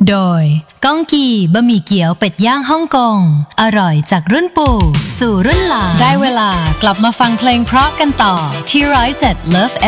โดยก้องกีบะหมี่เกี๊ยวเป็ดย่างฮ่องกงอร่อยจากรุ่นปู่สู่รุ่นหลานได้เวลากลับมาฟังเพลงเพราะกันต่อที่107 Love